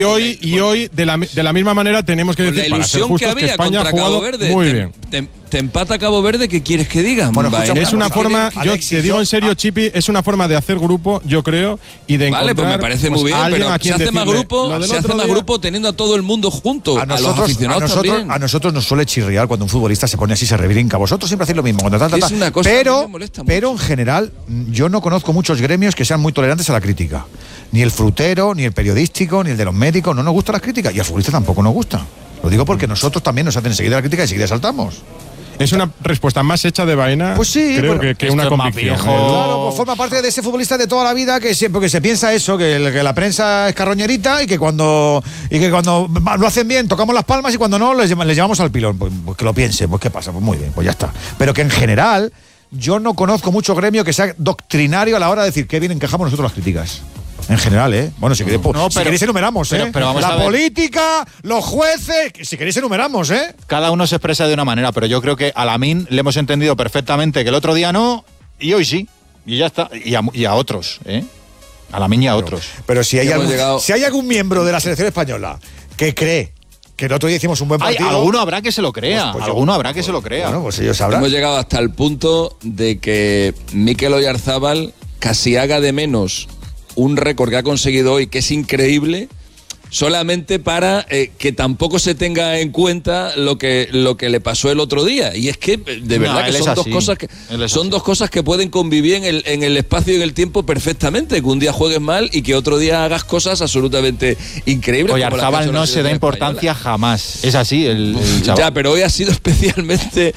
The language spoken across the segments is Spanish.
hoy de la misma manera tenemos que decir, la ilusión que había España contra Cabo Verde, muy bien. Te empata Cabo Verde, ¿qué quieres que diga? Bueno, es una forma, yo te digo en serio, Chipi, es una forma de hacer grupo, yo creo, y de encontrar. Vale, pues me parece muy bien, pero se hace más grupo teniendo a todo el mundo junto, a los aficionados también. A nosotros nos suele chirriar cuando un futbolista se pone así, se revirinca. Vosotros siempre hacéis lo mismo. Es una cosa que me molesta mucho. Pero en general, yo no conozco muchos gremios que sean muy tolerantes a la crítica. Ni el frutero, ni el periodístico, ni el de los médicos. No nos gustan las críticas y al futbolista tampoco nos gusta. Lo digo porque nosotros también nos hacen enseguida la crítica y enseguida saltamos. Es una respuesta más hecha de vaina, pues sí, creo que una convicción. Claro, pues forma parte de ese futbolista de toda la vida que siempre se piensa eso, que la prensa es carroñerita y que cuando lo hacen bien tocamos las palmas y cuando no les llevamos al pilón. Pues que lo piense, pues qué pasa, pues muy bien, pues ya está. Pero que en general yo no conozco mucho gremio que sea doctrinario a la hora de decir qué bien encajamos nosotros las críticas. En general, Bueno, si queréis enumeramos, pero vamos la política, los jueces, si queréis enumeramos, Cada uno se expresa de una manera, pero yo creo que a Lamine le hemos entendido perfectamente que el otro día no, y hoy sí. Y ya está. Y a otros, A Lamine y a otros. Pero si hay algún miembro de la selección española que cree que el otro día hicimos un buen partido. Alguno habrá que se lo crea. Bueno, pues ellos sabrán. Hemos llegado hasta el punto de que Mikel Oyarzábal casi haga de menos un récord que ha conseguido hoy, que es increíble, solamente para que tampoco se tenga en cuenta lo que le pasó el otro día. Y es que de verdad que son dos cosas que pueden convivir en el espacio y en el tiempo perfectamente, que un día juegues mal y que otro día hagas cosas absolutamente increíbles. Oyarzábal no se da importancia jamás. Es así el chaval. Ya, pero hoy ha sido especialmente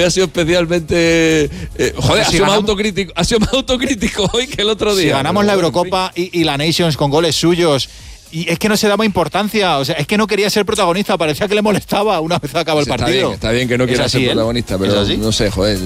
joder, ha sido más autocrítico hoy que el otro día. Si ganamos la Eurocopa y la Nations con goles suyos, y es que no se daba importante, o sea, es que no quería ser protagonista, parecía que le molestaba una vez acabó el partido. Está bien que no quiera ser protagonista, pero no sé, joder,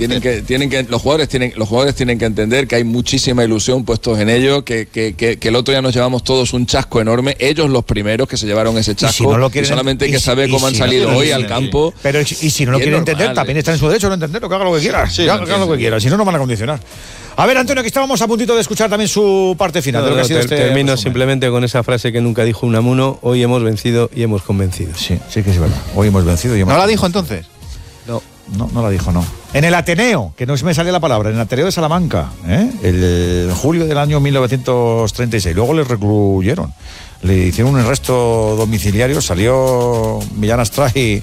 los jugadores tienen que entender que hay muchísima ilusión puestos en ello, que el otro día nos llevamos todos un chasco enorme, ellos los primeros que se llevaron ese chasco, y solamente hay que saber cómo han salido hoy al campo. Pero y si no lo quieren entender, también está en su derecho a no entenderlo, que haga lo que quiera, haga lo que quiera, si no nos van a condicionar. A ver, Antonio, que estábamos a puntito de escuchar también su parte final. De lo que ha sido termino simplemente con esa frase que nunca dijo Unamuno: hoy hemos vencido y hemos convencido. Sí que es verdad. Hoy hemos vencido y hemos ¿No la dijo entonces? No la dijo, no. En el Ateneo, que no me sale la palabra, en el Ateneo de Salamanca, el julio del año 1936. Luego le recluyeron. Le hicieron un arresto domiciliario, salió Millán Astray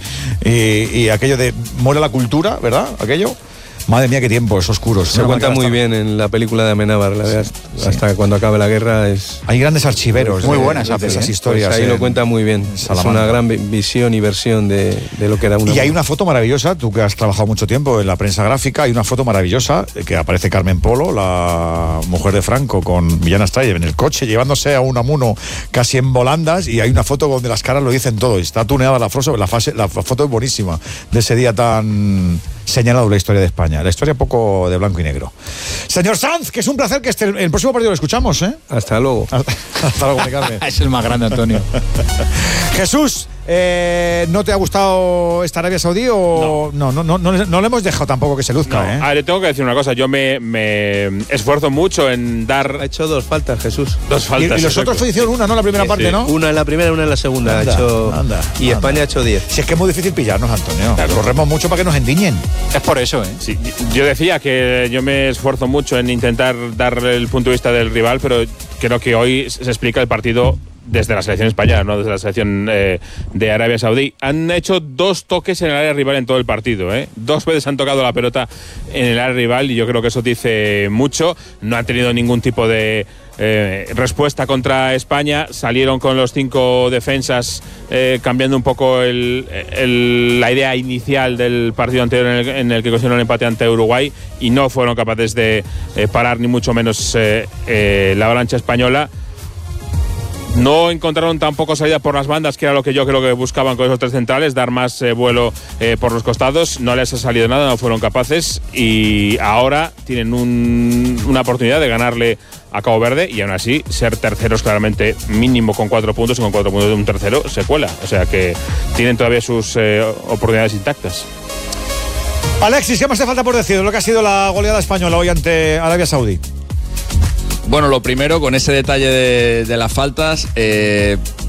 y aquello de muere la cultura, ¿verdad? Aquello. Madre mía, qué tiempos oscuros. Se cuenta muy bien en la película de Amenábar, hasta cuando acabe la guerra. Hay grandes archiveros muy buenas esas historias. Pues ahí lo cuenta muy bien. Es una gran visión y versión de lo que era una. Y hay una foto maravillosa, tú que has trabajado mucho tiempo en la prensa gráfica, hay una foto maravillosa que aparece Carmen Polo, la mujer de Franco, con Millán Astray en el coche, llevándose a Unamuno casi en volandas, y hay una foto donde las caras lo dicen todo, y está tuneada la foto es buenísima, de ese día tan señalado la historia de España. La historia poco de blanco y negro. Señor Sanz, que es un placer que el próximo partido lo escuchamos, Hasta luego. Hasta luego, Carmen. Es el más grande, Antonio. Jesús, ¿no te ha gustado esta Arabia Saudí o no le hemos dejado tampoco que se luzca? A ver, tengo que decir una cosa. Yo me esfuerzo mucho en dar. Ha hecho 2 faltas, Jesús. 2 faltas. Y los otros hicieron una, ¿no? La primera parte, ¿no? Una en la primera y una en la segunda. Y España ha hecho 10. Si es que es muy difícil pillarnos, Antonio. Claro. Corremos mucho para que nos endiñen. Es por eso, Sí, yo decía que yo me esfuerzo mucho en intentar dar el punto de vista del rival, pero creo que hoy se explica el partido desde la selección española, no desde la selección de Arabia Saudí. Han hecho 2 toques en el área rival en todo el partido, 2 veces han tocado la pelota en el área rival y yo creo que eso dice mucho. No han tenido ningún tipo de respuesta contra España. Salieron con los 5 defensas, cambiando un poco la idea inicial del partido anterior en el que consiguieron el empate ante Uruguay, y no fueron capaces de parar ni mucho menos la avalancha española. No encontraron tampoco salida por las bandas, que era lo que yo creo que buscaban con esos 3 centrales, dar más vuelo por los costados. No les ha salido nada, no fueron capaces, y ahora tienen una oportunidad de ganarle a Cabo Verde y aún así ser terceros claramente, mínimo con 4 puntos, y con 4 puntos de un tercero se cuela. O sea que tienen todavía sus oportunidades intactas. Alexis, ¿qué más te falta por decir lo que ha sido la goleada española hoy ante Arabia Saudí? Bueno, lo primero, con ese detalle de las faltas,